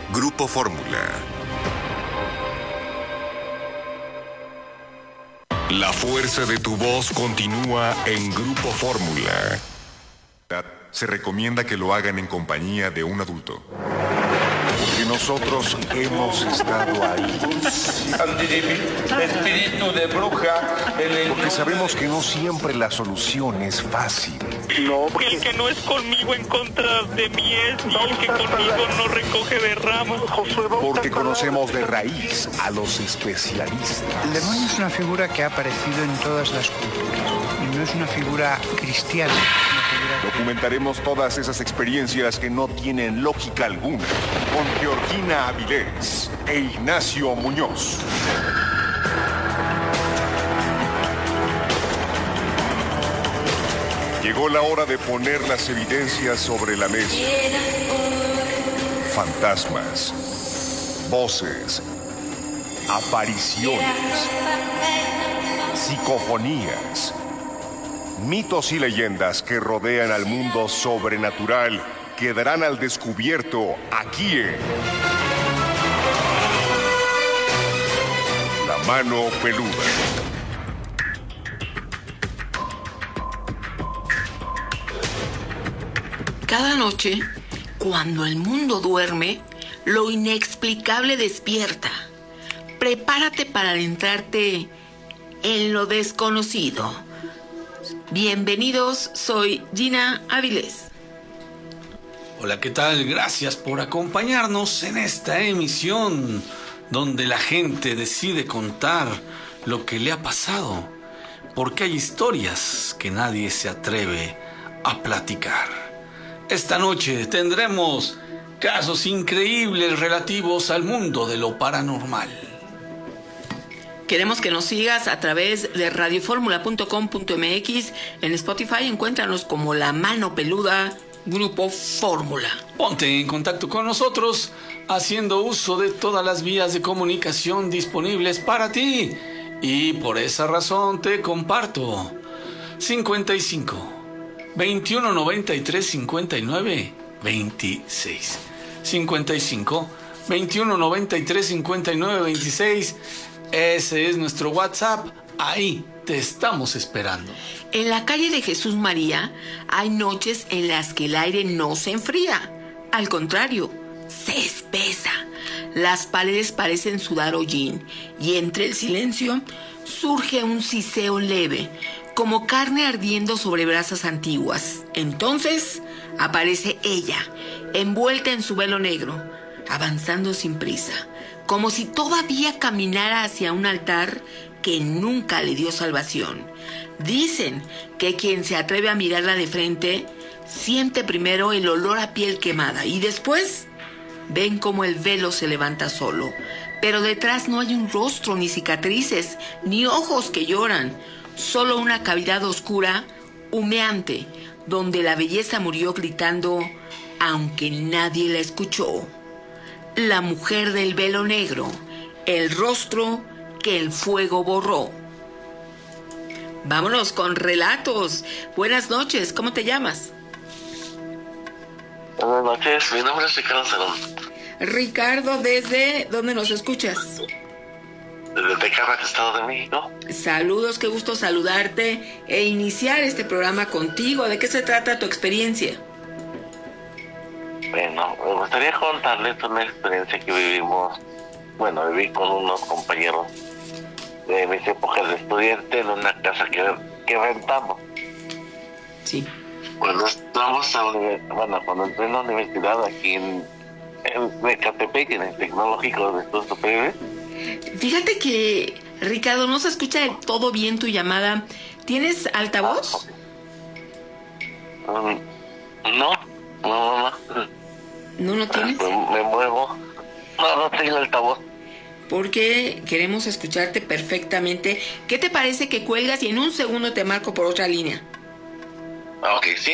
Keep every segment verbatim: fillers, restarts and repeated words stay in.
Grupo Fórmula. La fuerza de tu voz continúa en Grupo Fórmula. Se recomienda que lo hagan en compañía de un adulto. Porque nosotros hemos estado ahí. Espíritu de bruja. Porque sabemos que no siempre la solución es fácil. No, porque el que no es conmigo en contra de mí es, y el que conmigo no recoge de ramas. Porque conocemos de raíz a los especialistas. El demonio es una figura que ha aparecido en todas las culturas y no es una figura cristiana. Documentaremos todas esas experiencias que no tienen lógica alguna con Georgina Avilés e Ignacio Muñoz. Llegó la hora de poner las evidencias sobre la mesa. Fantasmas, voces, apariciones, psicofonías, mitos y leyendas que rodean al mundo sobrenatural quedarán al descubierto aquí en La Mano Peluda. Cada noche, cuando el mundo duerme, lo inexplicable despierta. Prepárate para adentrarte en lo desconocido. Bienvenidos, soy Gina Avilés. Hola, ¿qué tal? Gracias por acompañarnos en esta emisión donde la gente decide contar lo que le ha pasado, porque hay historias que nadie se atreve a platicar. Esta noche tendremos casos increíbles relativos al mundo de lo paranormal. Queremos que nos sigas a través de radio fórmula punto com punto m x. En Spotify encuéntranos como La Mano Peluda, Grupo Fórmula. Ponte en contacto con nosotros haciendo uso de todas las vías de comunicación disponibles para ti. Y por esa razón te comparto. cincuenta y cinco, veintiuno noventa y tres, cincuenta y nueve, veintiséis. cincuenta y cinco, veintiuno noventa y tres, cincuenta y nueve, veintiséis. Ese es nuestro WhatsApp. Ahí te estamos esperando. En la calle de Jesús María hay noches en las que el aire no se enfría. Al contrario, se espesa. Las paredes parecen sudar hollín y entre el silencio surge un siseo leve, como carne ardiendo sobre brasas antiguas. Entonces aparece ella, envuelta en su velo negro, avanzando sin prisa, como si todavía caminara hacia un altar que nunca le dio salvación. Dicen que quien se atreve a mirarla de frente siente primero el olor a piel quemada y después ven como el velo se levanta solo, pero detrás no hay un rostro, ni cicatrices, ni ojos que lloran, solo una cavidad oscura, humeante, donde la belleza murió gritando, aunque nadie la escuchó. La mujer del velo negro, el rostro que el fuego borró. Vámonos con relatos. Buenas noches, ¿cómo te llamas? Buenas noches, mi nombre es Ricardo Salón. Ricardo, ¿desde dónde nos escuchas? Desde Tecámac, Estado de México. Saludos, qué gusto saludarte e iniciar este programa contigo. ¿De qué se trata tu experiencia? Bueno, me gustaría contarles una experiencia que vivimos. Bueno, viví con unos compañeros de mis épocas de estudiante en una casa que, que rentamos. Sí. Cuando estábamos a bueno, cuando entré en la universidad aquí en, en Ecatepec, en el Tecnológico de Estudios Superiores. Fíjate que, Ricardo, no se escucha del todo bien tu llamada. ¿Tienes altavoz? Um, no, no, no. ¿No lo tienes? Me, me muevo. No, no tengo altavoz. Porque queremos escucharte perfectamente. ¿Qué te parece que cuelgas y en un segundo te marco por otra línea? Ok, sí.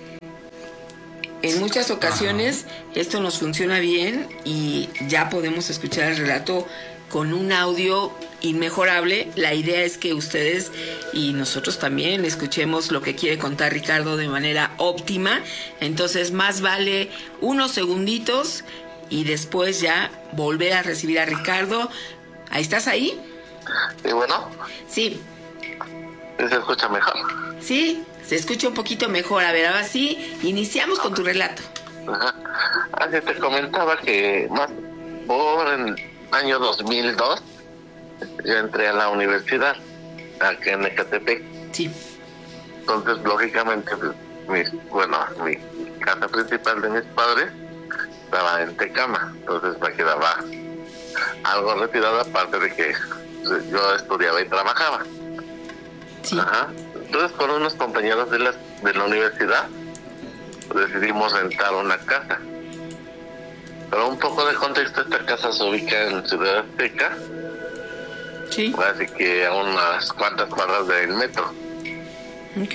En muchas ocasiones esto nos funciona bien y ya podemos escuchar el relato con un audio inmejorable. La idea es que ustedes y nosotros también escuchemos lo que quiere contar Ricardo de manera óptima. Entonces más vale unos segunditos y después ya volver a recibir a Ricardo. ¿Ahí estás ahí? ¿Y bueno? Sí. ¿Se escucha mejor? Sí, se escucha un poquito mejor. A ver, ahora sí, iniciamos con tu relato. Ajá. Así te comentaba que más por el año dos mil dos yo entré a la universidad aquí en Ecatepec. Sí. Entonces, lógicamente, pues, mis, bueno, mi casa principal de mis padres estaba en Tecama, entonces me quedaba algo retirada, aparte de que yo estudiaba y trabajaba. Sí. Ajá. Entonces, con unos compañeros de la, de la universidad decidimos rentar una casa. Pero un poco de contexto, esta casa se ubica en Ciudad Azteca, Sí. así que a unas cuantas cuadras del metro. Ok.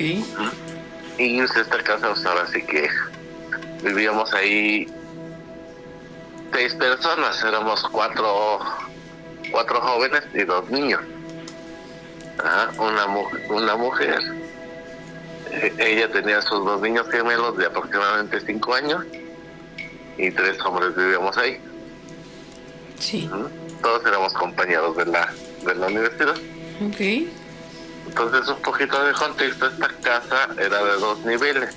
Y esta casa, pues, ahora sí que vivíamos ahí seis personas, éramos cuatro, cuatro jóvenes y dos niños. Ah, una, mu- una mujer, eh, ella tenía sus dos niños gemelos de aproximadamente cinco años y tres hombres vivíamos ahí. Sí. Ujú. Todos éramos compañeros de la, de la universidad. Ok. Entonces, un poquito de contexto, esta casa era de dos niveles.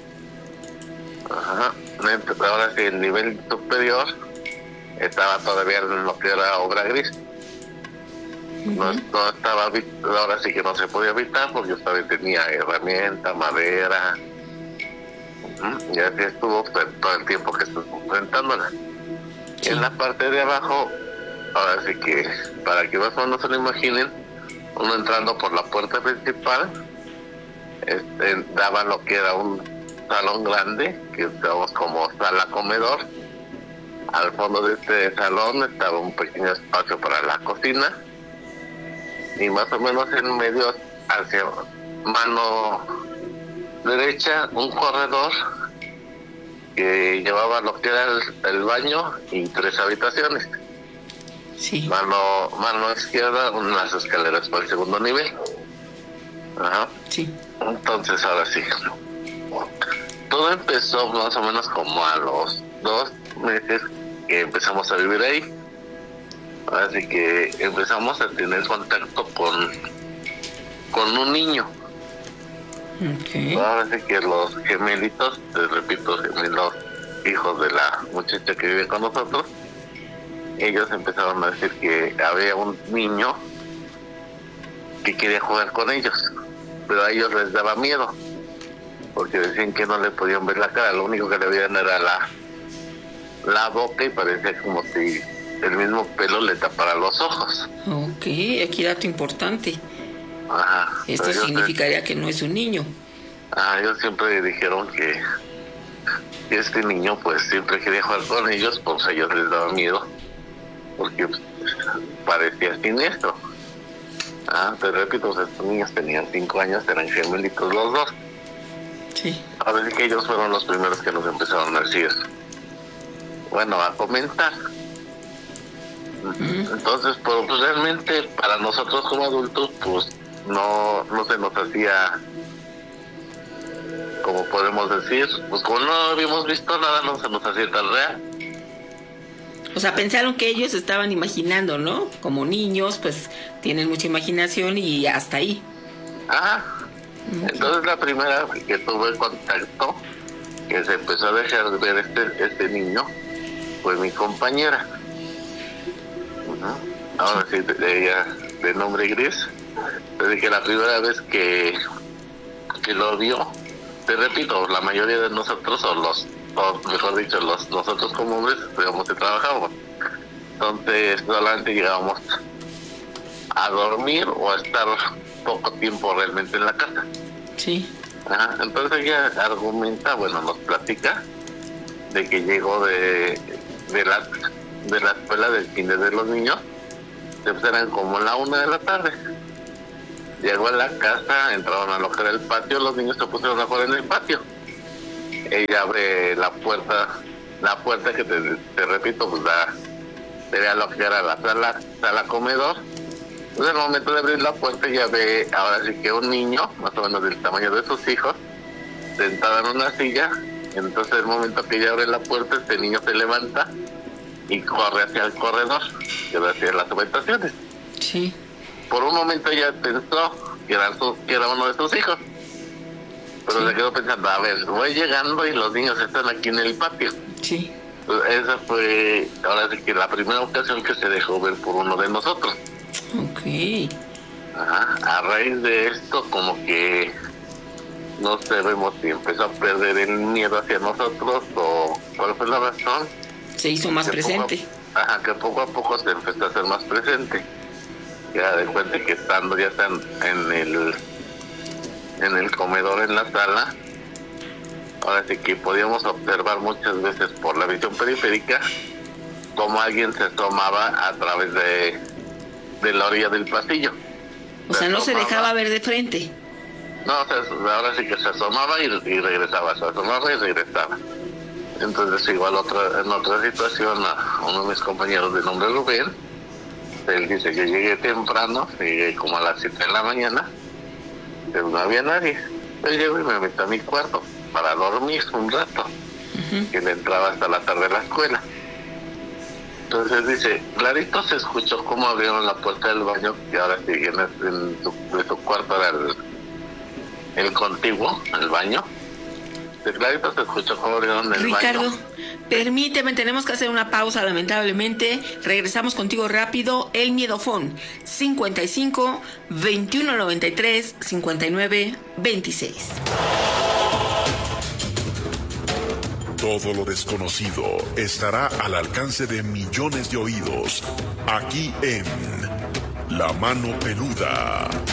Ajá. Ahora sí, el nivel superior estaba todavía en lo que era obra gris. No, no estaba, habi- ahora sí que no se podía habitar porque todavía tenía herramienta, madera. Ujú. Y así estuvo pues, todo el tiempo que estuvo rentándola. Sí. En la parte de abajo, ahora sí que, para que más o menos se lo imaginen, uno entrando por la puerta principal, este, daba lo que era un salón grande, que estábamos como sala comedor. Al fondo de este salón estaba un pequeño espacio para la cocina, y más o menos en medio, hacia mano derecha, un corredor que llevaba lo que era el, el baño y tres habitaciones. Sí. Mano, mano izquierda, unas escaleras para el segundo nivel. Ajá. Sí. Entonces, ahora sí. Todo empezó más o menos como a los dos meses que empezamos a vivir ahí. Así que empezamos a tener contacto con, con un niño. Ok. Ahora sí que los gemelitos, te repito, gemelos hijos de la muchacha que vive con nosotros, ellos empezaron a decir que había un niño que quería jugar con ellos, pero a ellos les daba miedo, porque decían que no le podían ver la cara, lo único que le veían era la, la boca y parecía como si el mismo pelo le tapara los ojos. Ok, aquí dato importante. Ajá. Esto Pero ellos, significaría que no es un niño. ah, ellos siempre dijeron que que este niño pues siempre quería jugar con ellos, pues a ellos les daba miedo, porque pues, parecía siniestro. Ah, te repito, pues, estos niños tenían cinco años, eran gemelitos los dos. Sí. Ahora sí que ellos fueron los primeros que nos empezaron a decir, bueno, a comentar. Entonces, pues, pues realmente para nosotros como adultos, pues no, no se nos hacía, como podemos decir, pues como no habíamos visto nada, no se nos hacía tan real. O sea, pensaron que ellos estaban imaginando, ¿no? Como niños, pues tienen mucha imaginación y hasta ahí. Ajá. Entonces la primera vez que tuve contacto, que se empezó a dejar de ver este, este niño, fue mi compañera. Ujú. Ahora sí, de ella, de nombre Gris. Desde que la primera vez que, que lo vio, te repito, la mayoría de nosotros, o los, o mejor dicho, los nosotros como hombres, digamos que trabajábamos. Entonces solamente llegábamos a dormir o a estar poco tiempo realmente en la casa. Sí. Ajá. Entonces ella argumenta, bueno, nos platica de que llegó de, de la de la escuela del kinder de los niños, pues eran como la una de la tarde. Llegó a la casa, entraron a lo que era el patio, los niños se pusieron a jugar en el patio. Ella abre la puerta, la puerta que te, te repito, pues da, te ve a lo que era la sala, sala comedor. Entonces, en el momento de abrir la puerta, ya ve ahora sí que un niño, más o menos del tamaño de sus hijos, sentado en una silla. Entonces, el momento que ella abre la puerta, este niño se levanta y corre hacia el corredor, que era hacia las habitaciones. Sí. Por un momento ella pensó que era, su, que era uno de sus hijos, pero Sí. se quedó pensando, a ver, voy llegando y los niños están aquí en el patio. Sí. Esa fue, ahora sí que la primera ocasión que se dejó ver por uno de nosotros. Ok. Ajá. A raíz de esto, como que no sabemos si empezó a perder el miedo hacia nosotros o cuál fue la razón. Se hizo más Que presente. Poco a, ajá, que poco a poco se empezó a hacer más presente. Ya de cuenta que estando ya están en el en el comedor, en la sala, ahora sí que podíamos observar muchas veces por la visión periférica como alguien se asomaba a través de, de la orilla del pasillo. O sea, no se asomaba. dejaba ver de frente. No, o sea, ahora sí que se asomaba y, y regresaba, se asomaba y regresaba. Entonces igual otra, en otra situación a uno de mis compañeros de nombre Rubén, él dice que llegué temprano, llegué como a las siete de la mañana, pero no había nadie. Yo llego y me metí a mi cuarto para dormir un rato, uh-huh. que le entraba hasta la tarde a la escuela. Entonces dice, clarito se escuchó cómo abrieron la puerta del baño, que ahora sí, en, en su, de su cuarto era el, el contiguo, el baño. De clarito se escuchó cómo abrieron el Ricardo, baño. permíteme, tenemos que hacer una pausa, lamentablemente. Regresamos contigo rápido. El Miedofón, cincuenta y cinco, veintiuno noventa y tres, cincuenta y nueve, veintiséis. Todo lo desconocido estará al alcance de millones de oídos, aquí en La Mano Peluda.